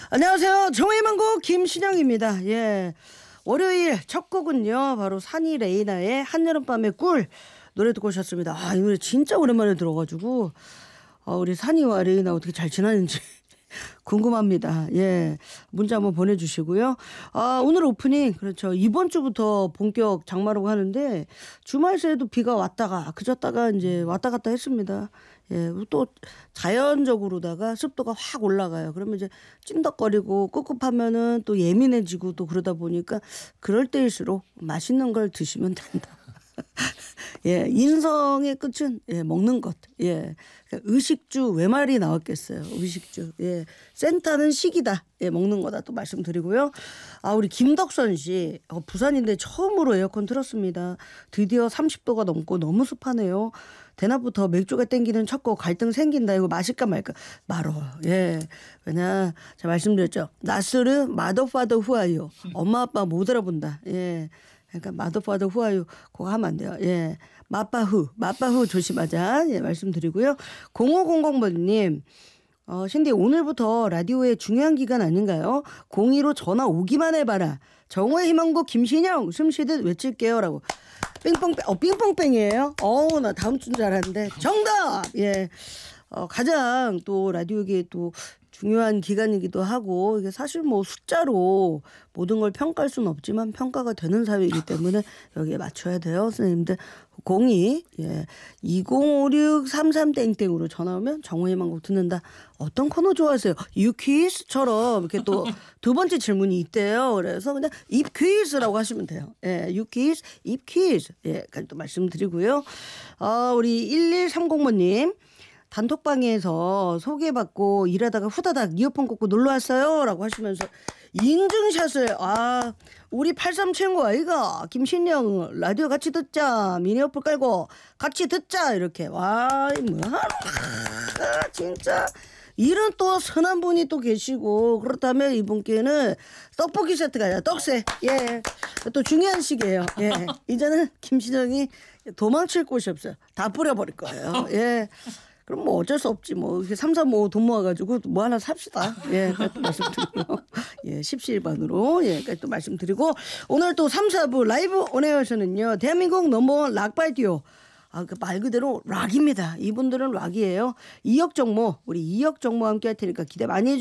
안녕하세요. 정의만고 김신영입니다. 예, 월요일 첫 곡은요 바로 산이 레이나의 한여름밤의 꿀 노래 듣고 오셨습니다. 아, 이 노래 진짜 오랜만에 들어가지고 우리 산이와 레이나 어떻게 잘 지내는지 궁금합니다. 예, 문자 한번 보내주시고요. 오늘 오프닝 그렇죠. 이번 주부터 본격 장마라고 하는데 주말 새에도 비가 왔다가 그쳤다가 이제 왔다 갔다 했습니다. 예, 또 자연적으로다가 습도가 확 올라가요. 그러면 이제 찐덕거리고 꿉꿉하면은 또 예민해지고 또 그러다 보니까 그럴 때일수록 맛있는 걸 드시면 된다. 예, 인성의 끝은 먹는 것. 예, 그러니까 의식주 외말이 나왔겠어요. 의식주. 예, 센터는 식이다. 예, 먹는 거다 또 말씀드리고요. 우리 김덕선 씨 부산인데 처음으로 에어컨 틀었습니다. 드디어 30도가 넘고 너무 습하네요. 대낮부터 맥주가 땡기는 첫곡 갈등 생긴다. 이거 마실까 말까 말어. 예, 왜냐 제가 말씀드렸죠. 나스르 마더파더 후아요. 엄마 아빠 못 알아본다. 예. 그러니까 마더파더 후아유 그거 하면 안 돼요. 예, 마빠후 조심하자. 예, 말씀드리고요. 0500번님, 신디 오늘부터 라디오의 중요한 기간 아닌가요? 02로 전화 오기만 해봐라. 정오의 희망곡 김신영 숨쉬듯 외칠게요라고. 삥뽕뺑이에요. 나 다음 주인 줄 알았는데 정답. 예, 가장 또 라디오계에 또 중요한 기간이기도 하고 이게 사실 뭐 숫자로 모든 걸 평가할 수는 없지만 평가가 되는 사회이기 때문에 여기에 맞춰야 돼요. 선생님들 02 205633땡땡으로 전화 오면 정오의 희망곡 듣는다. 어떤 코너 좋아하세요? 유퀴즈처럼 이렇게 또 두 번째 질문이 있대요. 그래서 그냥 입퀴즈라고 하시면 돼요. 예, 유퀴즈, 입퀴즈. 예, 또 말씀드리고요. 우리 1130번님. 단톡방에서 소개받고 일하다가 후다닥 이어폰 꽂고 놀러 왔어요 라고 하시면서 인증샷을 우리 83친구 아이가 김신영 라디오 같이 듣자 미니 어플 깔고 같이 듣자 이렇게 진짜 이런 또 선한 분이 또 계시고 그렇다면 이분께는 떡볶이 세트가 아니라 떡세. 예, 또 중요한 시기예요. 예, 이제는 김신영이 도망칠 곳이 없어요. 다 뿌려버릴 거예요. 예. 그럼 뭐 어쩔 수 없지 뭐 이렇게 3, 4, 5 돈 모아가지고 뭐 하나 삽시다. 예, 또 말씀드리고 예, 십시일반으로 예, 또 말씀드리고 오늘 또 3, 4부 라이브 온에어에서는요 대한민국 넘버원 락바이디오 그 말 그대로 락입니다. 이분들은 락이에요. 이혁정모 우리 이혁정모와 함께 할 테니까 기대 많이 해주세요.